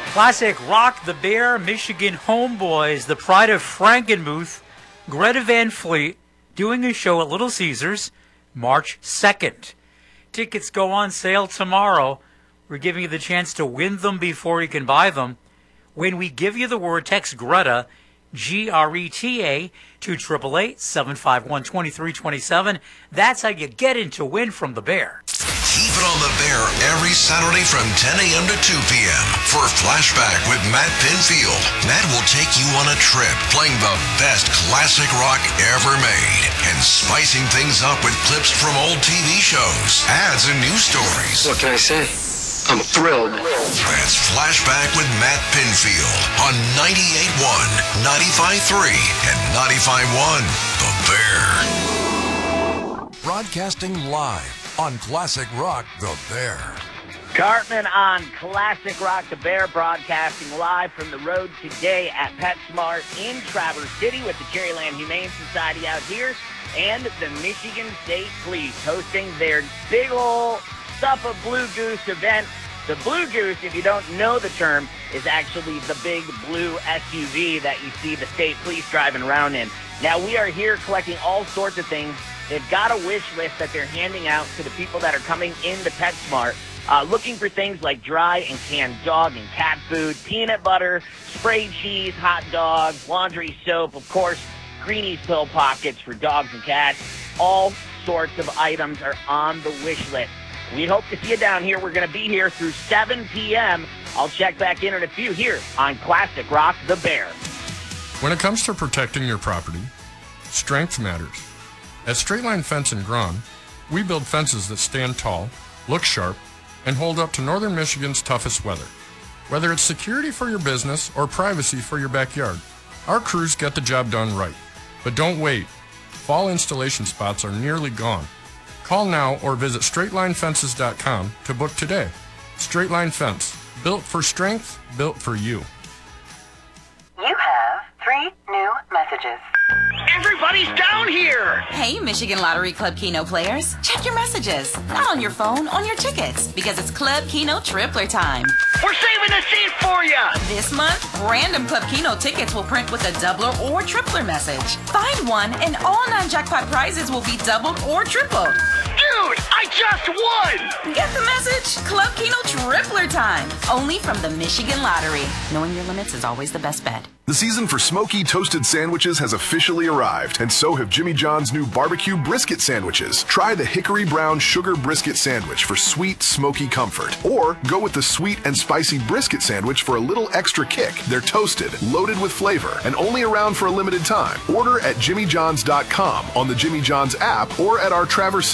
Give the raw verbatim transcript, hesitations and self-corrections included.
Classic Rock the Bear, Michigan Homeboys, the pride of Frankenmuth, Greta Van Fleet, doing a show at Little Caesars, March second. Tickets go on sale tomorrow. We're giving you the chance to win them before you can buy them. When we give you the word, text Greta, G R E T A, to eight eight eight, seven five one, two three two seven. That's how you get in to win from the Bear. Keep it on the Bear every Saturday from ten a.m. to two p.m. for Flashback with Matt Pinfield. Matt will take you on a trip playing the best classic rock ever made and spicing things up with clips from old T V shows, ads, and news stories. What can I say? I'm thrilled. That's Flashback with Matt Pinfield on ninety-eight point one, ninety-five point three, and ninety-five point one The Bear. Broadcasting live on Classic Rock The Bear. Cartman on Classic Rock The Bear, broadcasting live from the road today at PetSmart in Traverse City with the Cherryland Humane Society out here and the Michigan State Police hosting their big ol' Stuff a Blue Goose event. The Blue Goose, if you don't know the term, is actually the big blue S U V that you see the state police driving around in. Now, we are here collecting all sorts of things. They've got a wish list that they're handing out to the people that are coming into PetSmart, uh, looking for things like dry and canned dog and cat food, peanut butter, spray cheese, hot dogs, laundry soap, of course, Greenie's pill pockets for dogs and cats. All sorts of items are on the wish list. We hope to see you down here. We're going to be here through seven p.m. I'll check back in at a few here on Classic Rock The Bear. When it comes to protecting your property, strength matters. At Straight Line Fence in Grawn, we build fences that stand tall, look sharp, and hold up to northern Michigan's toughest weather. Whether it's security for your business or privacy for your backyard, our crews get the job done right. But don't wait. Fall installation spots are nearly gone. Call now or visit straight line fences dot com to book today. Straight Line Fence, built for strength, built for you. You have three new messages. Everybody's down here! Hey, Michigan Lottery Club Keno players. Check your messages. Not on your phone, on your tickets. Because it's Club Keno Tripler time. We're saving a seat for you! This month, random Club Keno tickets will print with a doubler or tripler message. Find one and all non-jackpot prizes will be doubled or tripled. Dude, I just won! Get the message? Club Keno Tripler time. Only from the Michigan Lottery. Knowing your limits is always the best bet. The season for smoky toasted sandwiches has officially arrived, and so have Jimmy John's new barbecue brisket sandwiches. Try the Hickory Brown Sugar Brisket Sandwich for sweet, smoky comfort. Or go with the sweet and spicy brisket sandwich for a little extra kick. They're toasted, loaded with flavor, and only around for a limited time. Order at jimmy johns dot com, on the Jimmy John's app, or at our Traverse